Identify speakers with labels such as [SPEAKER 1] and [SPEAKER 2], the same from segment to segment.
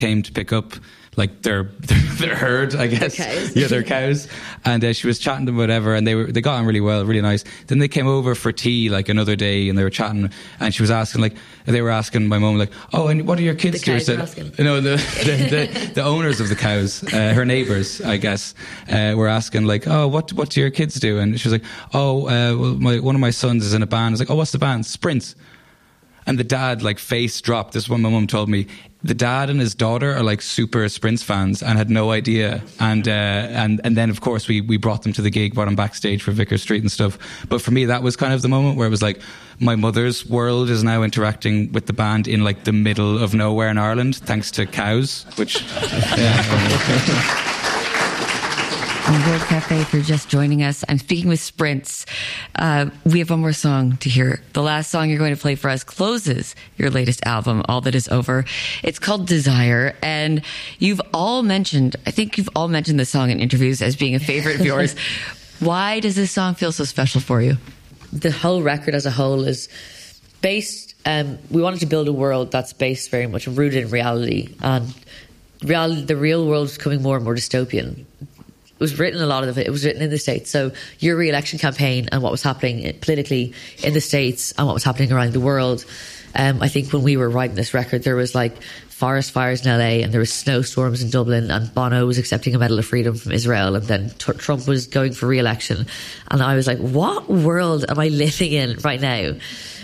[SPEAKER 1] came to pick up like their herd, I guess.
[SPEAKER 2] Their cows.
[SPEAKER 1] Yeah, their cows. And she was chatting to them, whatever, and they got on really well, really nice. Then they came over for tea like another day, and they were chatting, and she was asking they were asking my mum like, oh, and what do your kids do? No, the owners of the cows, her neighbours, I guess, were asking like, oh, what do your kids do? And she was like, oh, well, one of my sons is in a band. I was like, oh, what's the band? Sprints. And the dad, like, face dropped. This is what my mum told me. The dad and his daughter are like super Sprints fans and had no idea. And then of course we brought them to the gig, brought them backstage for Vicar Street and stuff. But for me, that was kind of the moment where it was like, my mother's world is now interacting with the band in like the middle of nowhere in Ireland, thanks to cows, which, yeah.
[SPEAKER 3] On World Cafe, for just joining us. I'm speaking with Sprints. We have one more song to hear. The last song you're going to play for us closes your latest album, All That Is Over. It's called Desire, and I think you've all mentioned this song in interviews as being a favorite of yours. Why does this song feel so special for you?
[SPEAKER 2] The whole record as a whole is based, we wanted to build a world that's based very much rooted in reality, and the real world is becoming more and more dystopian. It was written, a lot of it was written in the States. So your re-election campaign and what was happening politically in the States and what was happening around the world. I think when we were writing this record, there was like forest fires in LA, and there was snowstorms in Dublin, and Bono was accepting a Medal of Freedom from Israel, and then Trump was going for re-election. And I was like, what world am I living in right now?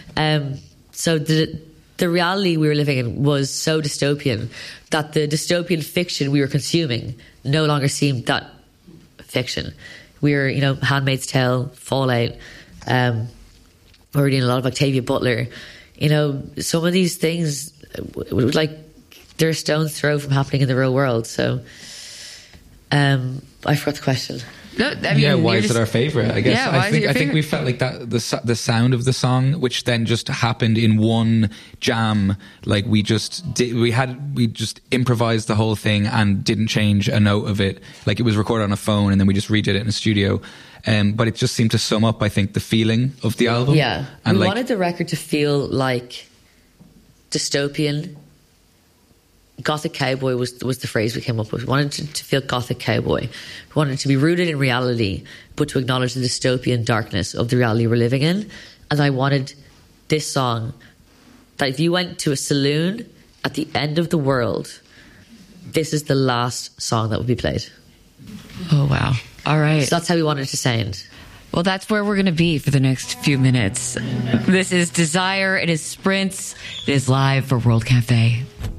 [SPEAKER 2] So the reality we were living in was so dystopian that the dystopian fiction we were consuming no longer seemed that fiction. We were, Handmaid's Tale, Fallout, we were reading a lot of Octavia Butler. Some of these things, like, they're a stone's throw from happening in the real world. So, I forgot the question.
[SPEAKER 3] No, I mean,
[SPEAKER 1] why is it our favorite? I guess.
[SPEAKER 3] Yeah,
[SPEAKER 1] I think we felt like that the sound of the song, which then just happened in one jam. Like we just improvised the whole thing and didn't change a note of it. Like it was recorded on a phone and then we just redid it in a studio. But it just seemed to sum up, I think, the feeling of the album.
[SPEAKER 2] Yeah,
[SPEAKER 1] and
[SPEAKER 2] we wanted the record to feel like dystopian. Gothic cowboy was the phrase we came up with. We wanted to feel gothic cowboy. We wanted it to be rooted in reality, but to acknowledge the dystopian darkness of the reality we're living in. And I wanted this song that if you went to a saloon at the end of the world, this is the last song that would be played.
[SPEAKER 3] Oh, wow. All right.
[SPEAKER 2] So that's how we wanted it to sound.
[SPEAKER 3] Well, that's where we're going to be for the next few minutes. This is Desire. It is Sprints. It is live for World Cafe.